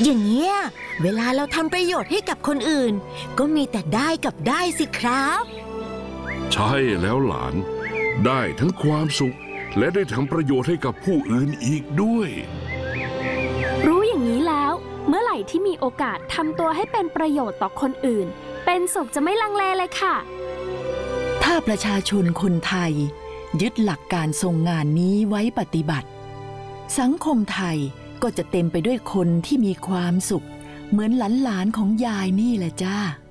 อย่างเงี้ยเวลาเราทำประโยชน์ให้กับคนอื่นก็มีแต่ได้กับได้สิครับใช่แล้วหลานได้ทั้งความสุขและได้ทำประโยชน์ให้กับผู้อื่นอีกด้วยรู้อย่างนี้แล้วเมื่อไหร่ที่มีโอกาสทำตัวให้เป็นประโยชน์ต่อคนอื่นเป็นสุขจะไม่ลังเลเลยค่ะถ้าประชาชนคนไทยยึดหลักการทรงงานนี้ไว้ปฏิบัติสังคมไทยก็จะเต็มไปด้วยคนที่มีความสุขเหมือนหลานๆของยายนี่แหละจ้า